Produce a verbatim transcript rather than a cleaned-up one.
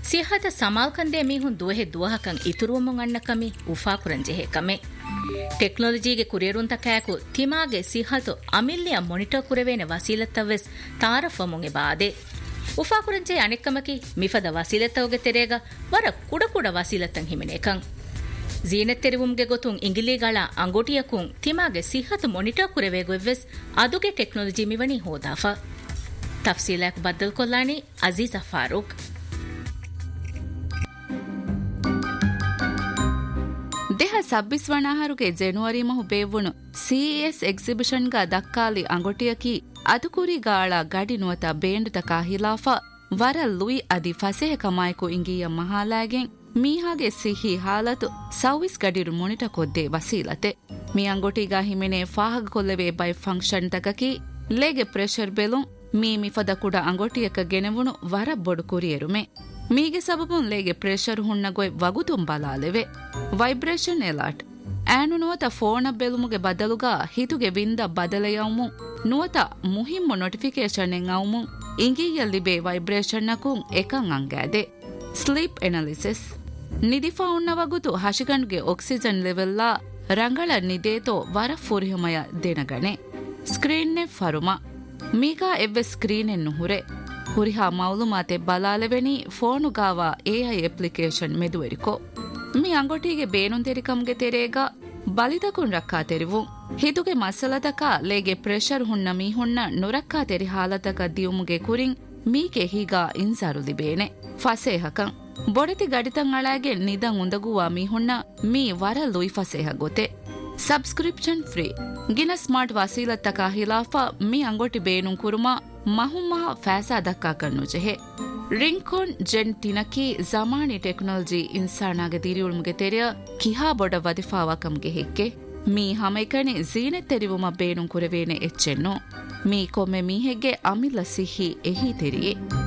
ಸಿಹತ ಸಮಾಲ್ಕಂದೆ ಮೀಹುನ್ ದುವಹೆ ದುವಹಕಂ ಇತುರುವಮುಂ ಅನ್ನಕಮಿ ಉಫಾಕುರಂಜೆಹೆ ಕಮೆ ಟೆಕ್ನಾಲಜಿಗೆ ಕುರಿಯರುಂತ ಕ್ಯಾಕು ತಿಮಾಗೆ ಸಿಹತು ಅಮಿಲ್ಯ monitor ಕುರವೇನೆ ವಸೀಲತ್ತವೆಸ್ ತಾರಫಮುಂಗೆ ಬಾದೆ ಉಫಾಕುರಂಜೆ ಅನೆಕ್ಕಮಕಿ ಮಿಫದ ವಸೀಲತ್ತವಗೆ ತೆರೆಗ ವರ ಕುಡ ಕುಡ ವಸೀಲತ್ತಂ ಹಿಮಿನೇಕಂ ಜೀನತ್ತೆರಿವುಂಗೆ ಗೊತುಂ ಇಂಗಿಲಿಗಳ ಅಂಗೋಟಿಯಕುಂ ತಿಮಾಗೆ ಸಿಹತು monitor ಕುರವೇಗೊವ್ವೆಸ್ ಅದುಗೆ technology ಮಿವನಿ ಹೋದಾಫ ತಫ್ಸೀಲಾಕ್ ಬದ್ದಲ್ ಕೊಲ್ಲಾನಿ Aziza Farooq දෙහ සබ්බිස් වනාහරුගේ ජෙනුවරි මහු බේවුණු සීඑස් exhibition ಗ ದಕ್ಕಾಲಿ ಅಂಗೊಟಿಯಕಿ ಅದುಕುರಿ ಗಾಳ ಗಡಿ ನುವತ ಬೇಂಡುತಕ ಹಿಲಾಫಾ ವರ ಲುಯಿ ಅದಿ ಫಸೆಹ ಕಮಾಯಕು ಇಂಗಿಯ ಮಹಾಲಾಗೆನ್ ಮೀಹಾಗೆ ಸಿಹಿ ಹಾಲತು ಸೌವಿಸ್ ಗಡಿರು ಮುನಿಟ ಕೊದ್ದೆ ವಸೀಲತೆ me ಅಂಗೊಟಿಗ ಹಿಮೆನೆ ಫಾಹಗ ಕೊಲ್ಲೆವೆ by function ತಕಕಿ ಲೇಗೆ pressure ಬೆಲುಂ me ಮಿಫದ ಕುಡ ಅಂಗೊಟಿಯಕ ಗೆನೆವುಣು ವರ ಬೊಡು ಕುರಿಯರುಮೆ ಮೀಗೆ ಸಬಬುನ್ ಲೇಗೆ ಪ್ರೆಷರ್ ಹುಣ್ಣಗೊಯ್ ವಗುತುಂ ಬಲಾಲೆವೆ ವೈಬ್ರೇಷನ್ ಎಲಾಟ್ ಆನು ನುವತ ಫೋನ ಬೆಲುಮುಗೆ ಬದಲುಗ ಹಿತುಗೆ ವಿಂದ ಬದಲೆಯವುಮು ನುವತ ಮುಹಿಮ್ಮು ನೋಟಿಫಿಕೇಶನ್ ಎನ್ ಅವಮು ಇಂಗಿಯಲ್ಲಿ ಬೇ ವೈಬ್ರೇಷನ್ ನಕುಂ ಎಕಂ ಅಂಗಾದೆ ಸ್ಲೀಪ್ ಎನಾಲಿಸಿಸ್ ನಿದಿಫಾ ಉಣ್ಣ ವಗುತು ಹಶಿಗನ್ಗೆ ಆಕ್ಸಿಜನ್ ಲೆವೆಲ್ಲಾ ರಂಗಳ ನಿದೇತೋ ವರ ಫುರಿಹಮಯ ದೇನಗಣೆ ಸ್ಕ್ರೀನ್ನೆ ಫರುಮ ಮೀಗಾ ಎವ್ವೆ ಸ್ಕ್ರೀನೆನ್ನು ಹುರೆ ಹುರಿಹಾ ಮೌಲುಮಾತೆ ಬಲಾಲೆವೆನಿ ಫೋನು ಗಾವ ಎಐ ಅಪ್ಲಿಕೇಶನ್ ಮೆದುವೆರಿಕೋ ಮಿ ಅಂಗೊಟಿಗೆ ಬೇನುನ್ ತೆರಿಕಂಗೆ ತೆರೇಗ ಬಲಿತಕುನ್ ರಕ್ಕಾ ತೆರಿವು ಹಿದುಗೆ ಮಸಲತಕ ಲೇಗೆ ಪ್ರೆಷರ್ ಹುಣ್ಣ ಮೀ ಹುಣ್ಣ ನುರಕ್ಕಾ ತೆರಿ ಹಾಲತಕ ದಿಯುಮುಗೆ ಕುರಿಂ ಮೀಗೆ ಹೀಗ ಇನ್ಸಾರುಲಿ ಬೇನೆ ಫಸೇಹಕಂ ಬೊಡತಿ ಗಡಿತಂ ಅಳಾಗೆ ನಿದಂ ಉಂದಗುವ ಮೀ ಹುಣ್ಣ ಮೀ ವರ ಲುಯ್ ಫಸೇಹ ಗೊತೆ ಸಬ್ಸ್ಕ್ರಿಪ್ಷನ್ ಫ್ರೀ ಗಿನ ಸ್ಮಾರ್ಟ್ ವಸೀಲತಕ ಹಿಲಾಫಾ ಮಿ ಅಂಗೊಟಿ ಬೇನುನ್ ಕುರುಮಾ ಮಹುಮ್ಮಹ ಫෑಸಾ ದಕ್ಕಾ ಕಣ್ಣು ಜೆಹೆ ರಿಂಕೋನ್ ಜೆನ್ ತಿನಕಿ ಜಮಾನಿ ಟೆಕ್ನಾಲಜಿ ಇನ್ಸಾನಾಗೆ ದಿರಿಯುಳುಮುಗೆ ತೆರೆಯ ಕಿಹಾ ಬೊಡ ವದಿಫಾವಕಂಗೆ ಹೆಕ್ಕೆ ಮೀ ಹಮೈಕಣಿ ಜೀನೆ ತೆರಿವುಮ ಬೇನುನ್ ಕುರವೇನೆ ಎಚ್ಚೆನ್ನು ಮೀ ಕೊಮ್ಮೆ ಮೀಹೆಗ್ಗೆ ಅಮಿಲ್ಲ ಸಿಹಿ ಎಹಿ ತೆರಿಯೆ